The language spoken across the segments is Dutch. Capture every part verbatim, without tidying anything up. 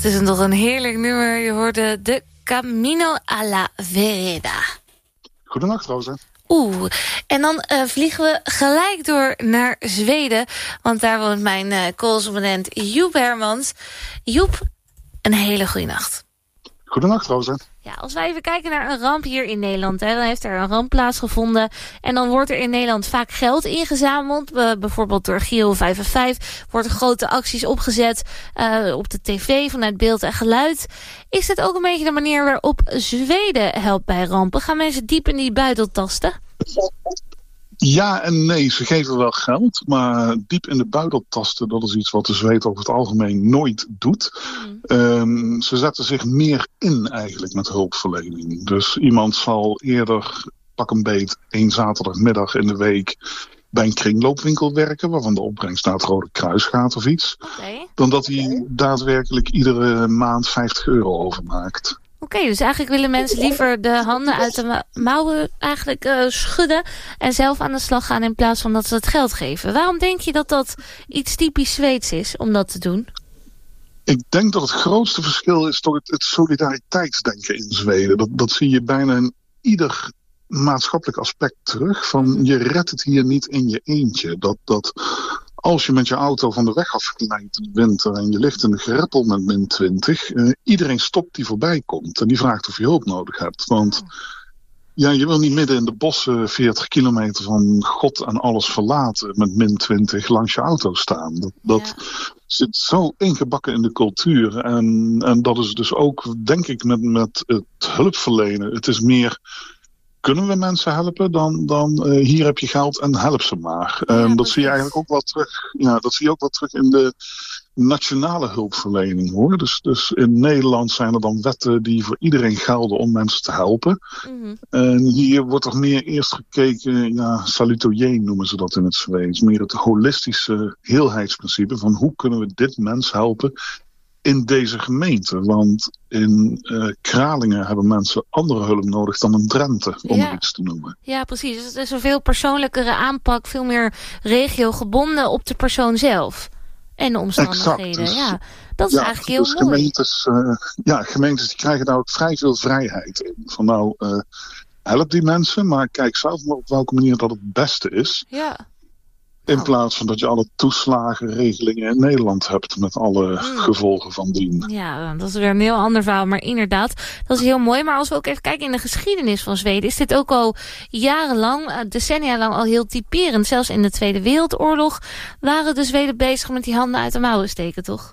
is een toch een heerlijk nummer. Je hoorde de Camino a la Vereda. Goedenacht, Rosa. Oeh, en dan uh, vliegen we gelijk door naar Zweden. Want daar woont mijn uh, correspondent Joep Hermans. Joep, een hele goede nacht. Goedenacht, Rosa. Ja, als wij even kijken naar een ramp hier in Nederland. Hè, dan heeft er een ramp plaatsgevonden. En dan wordt er in Nederland vaak geld ingezameld. Uh, bijvoorbeeld door Giro vijf en vijf wordt er grote acties opgezet. Uh, op de tv vanuit beeld en geluid. Is dit ook een beetje de manier waarop Zweden helpt bij rampen? Gaan mensen diep in die buidel tasten? Ja en nee, ze geven wel geld, maar diep in de buidel tasten, dat is iets wat de Zweed over het algemeen nooit doet. Mm. Um, ze zetten zich meer in eigenlijk met hulpverlening. Dus iemand zal eerder pak een beet één zaterdagmiddag in de week bij een kringloopwinkel werken, waarvan de opbrengst naar het Rode Kruis gaat of iets, okay. dan dat hij daadwerkelijk iedere maand vijftig euro overmaakt. Oké, okay, dus eigenlijk willen mensen liever de handen uit de mouwen eigenlijk uh, schudden en zelf aan de slag gaan in plaats van dat ze het geld geven. Waarom denk je dat dat iets typisch Zweeds is om dat te doen? Ik denk dat het grootste verschil is toch het, het solidariteitsdenken in Zweden. Dat, dat zie je bijna in ieder maatschappelijk aspect terug. Van je redt het hier niet in je eentje. Dat, dat als je met je auto van de weg afglijdt in de winter en je ligt in de greppel met min twintig, uh, iedereen stopt die voorbij komt en die vraagt of je hulp nodig hebt. Want ja, je wil niet midden in de bossen veertig kilometer van God en alles verlaten met min twintig langs je auto staan. Dat, dat ja. zit zo ingebakken in de cultuur. En, en dat is dus ook, denk ik, met, met het hulpverlenen. Het is meer, kunnen we mensen helpen, dan, dan uh, hier heb je geld en help ze maar. Ja, um, dat zie je eigenlijk ook wel terug. Ja, dat zie je ook wel terug in de nationale hulpverlening, hoor. Dus, dus in Nederland zijn er dan wetten die voor iedereen gelden om mensen te helpen. Mm-hmm. En hier wordt er meer eerst gekeken, ja, salutoyen noemen ze dat in het Zweeds. Meer het holistische heelheidsprincipe van hoe kunnen we dit mens helpen in deze gemeente. Want in uh, Kralingen hebben mensen andere hulp nodig dan in Drenthe, om ja. er iets te noemen. Ja, precies. Dus het is een veel persoonlijkere aanpak, veel meer regiogebonden op de persoon zelf. En de omstandigheden. Dus, ja, dat is ja, eigenlijk heel dus mooi. Gemeentes, uh, ja, gemeentes die krijgen daar ook vrij veel vrijheid in. Van nou, uh, help die mensen, maar kijk zelf maar op welke manier dat het beste is. Ja. In plaats van dat je alle toeslagenregelingen in Nederland hebt met alle mm. gevolgen van dien. Ja, dat is weer een heel ander verhaal. Maar inderdaad, dat is heel mooi. Maar als we ook even kijken in de geschiedenis van Zweden, is dit ook al jarenlang, decennia lang al heel typerend. Zelfs in de Tweede Wereldoorlog waren de Zweden bezig met die handen uit de mouwen steken, toch?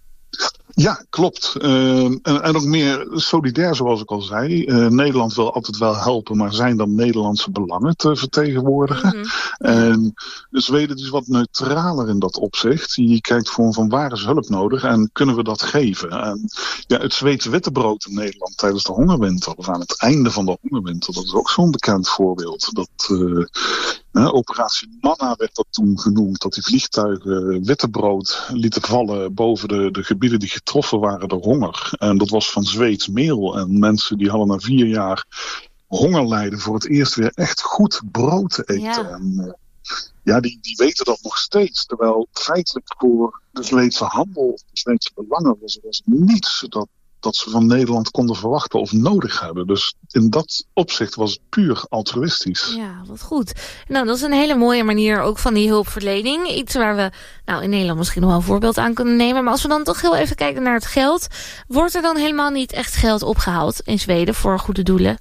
Ja, klopt. Uh, en, en ook meer solidair, zoals ik al zei. Uh, Nederland wil altijd wel helpen, maar zijn dan Nederlandse belangen te vertegenwoordigen? Mm-hmm. En de Zweden is wat neutraler in dat opzicht. Je kijkt gewoon van waar is hulp nodig en kunnen we dat geven? En ja, het Zweedse wittebrood in Nederland tijdens de hongerwinter, of aan het einde van de hongerwinter, dat is ook zo'n bekend voorbeeld. Dat uh, uh, Operatie Manna werd dat toen genoemd, dat die vliegtuigen wittebrood lieten vallen boven de, de gebieden die getroffen waren door honger. En dat was van Zweeds meel. En mensen die hadden na vier jaar hongerlijden voor het eerst weer echt goed brood te eten. Ja, en, uh, ja die, die weten dat nog steeds. Terwijl feitelijk voor de Zweedse handel, de Zweedse belangen, was er was niets dat, dat ze van Nederland konden verwachten of nodig hebben. Dus in dat opzicht was het puur altruïstisch. Ja, wat goed. Nou, dat is een hele mooie manier ook van die hulpverlening. Iets waar we nou in Nederland misschien nog wel een voorbeeld aan kunnen nemen. Maar als we dan toch heel even kijken naar het geld, wordt er dan helemaal niet echt geld opgehaald in Zweden voor goede doelen?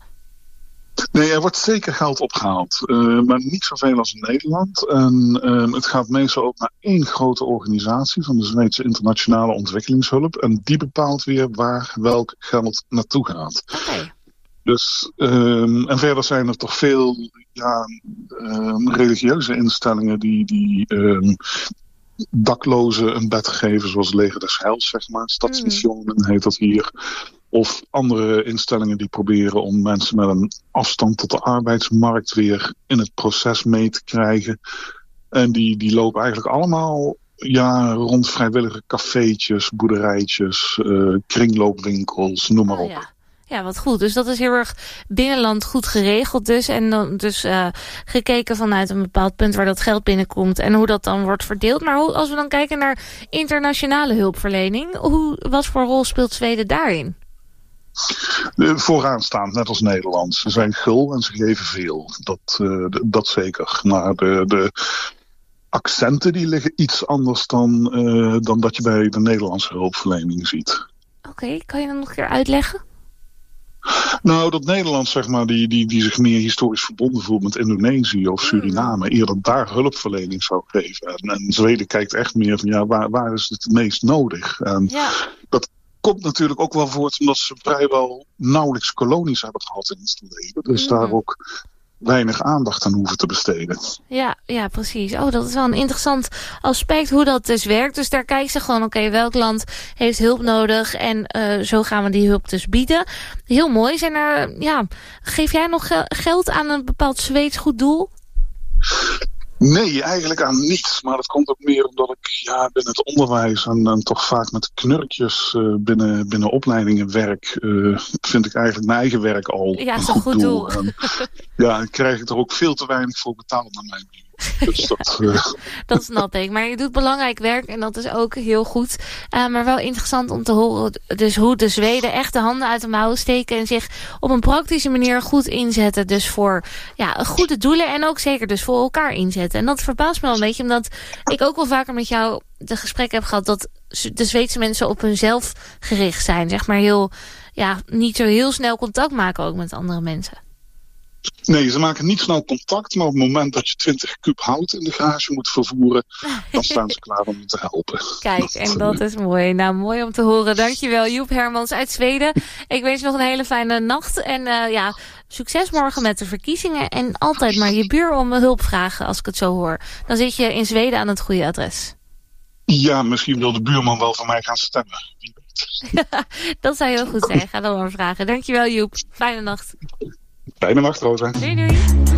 Nee, er wordt zeker geld opgehaald. Uh, maar niet zoveel als in Nederland. En uh, het gaat meestal ook naar één grote organisatie van de Zweedse Internationale Ontwikkelingshulp. En die bepaalt weer waar welk geld naartoe gaat. Okay. Dus, um, en verder zijn er toch veel ja, um, religieuze instellingen die, die um, daklozen een bed geven, zoals Leger des Heils, zeg maar. Stadsmissionen mm. heet dat hier. Of andere instellingen die proberen om mensen met een afstand tot de arbeidsmarkt weer in het proces mee te krijgen. En die, die lopen eigenlijk allemaal ja, rond vrijwillige cafeetjes, boerderijtjes, uh, kringloopwinkels, noem maar op. Oh, ja. Ja, wat goed. Dus dat is heel erg binnenland goed geregeld dus. En dan dus uh, gekeken vanuit een bepaald punt waar dat geld binnenkomt en hoe dat dan wordt verdeeld. Maar hoe, als we dan kijken naar internationale hulpverlening, hoe, wat voor rol speelt Zweden daarin? De vooraanstaand, net als Nederland. Ze zijn gul en ze geven veel. Dat, uh, d- dat zeker. Maar de, de accenten die liggen iets anders dan, uh, dan dat je bij de Nederlandse hulpverlening ziet. Oké, okay, kan je dat nog een keer uitleggen? Nou, dat Nederland, zeg maar, die, die, die zich meer historisch verbonden voelt met Indonesië of Suriname, mm. eerder daar hulpverlening zou geven. En, en Zweden kijkt echt meer van, ja, waar, waar is het het meest nodig? En ja. dat komt natuurlijk ook wel voort omdat ze vrijwel nauwelijks kolonies hebben gehad in het verleden. Dus mm. daar ook weinig aandacht aan hoeven te besteden. Ja, ja, precies. Oh, dat is wel een interessant aspect hoe dat dus werkt. Dus daar kijken ze gewoon, oké, okay, welk land heeft hulp nodig en uh, zo gaan we die hulp dus bieden. Heel mooi. Zijn er, ja, geef jij nog ge- geld aan een bepaald Zweeds goed doel? Nee, eigenlijk aan niets. Maar dat komt ook meer omdat ik ja, binnen het onderwijs en, en toch vaak met knurkjes uh, binnen, binnen opleidingen werk. Uh, vind ik eigenlijk mijn eigen werk al ja, een goed, goed goed doel. doel. En, ja, dan krijg ik er ook veel te weinig voor betaald naar mijn mening. Dus dat, uh... dat snap ik. Maar je doet belangrijk werk en dat is ook heel goed. Uh, maar wel interessant om te horen dus hoe de Zweden echt de handen uit de mouwen steken en zich op een praktische manier goed inzetten. Dus voor ja, goede doelen en ook zeker dus voor elkaar inzetten. En dat verbaast me wel een beetje, omdat ik ook wel vaker met jou de gesprek heb gehad dat de Zweedse mensen op hunzelf gericht zijn. Zeg maar heel, ja, niet zo heel snel contact maken ook met andere mensen. Nee, ze maken niet snel contact, maar op het moment dat je twintig kuub hout in de garage moet vervoeren, dan staan ze klaar om je te helpen. Kijk, en dat is mooi. Nou, mooi om te horen. Dankjewel, Joep Hermans uit Zweden. Ik wens je nog een hele fijne nacht. En uh, ja, succes morgen met de verkiezingen. En altijd maar je buur om hulp vragen, als ik het zo hoor. Dan zit je in Zweden aan het goede adres. Ja, misschien wil de buurman wel van mij gaan stemmen. Wie weet. Dat zou heel goed zijn. Ga dan maar vragen. Dankjewel, Joep. Fijne nacht. Fijne nacht, Rosa. Doei, doei.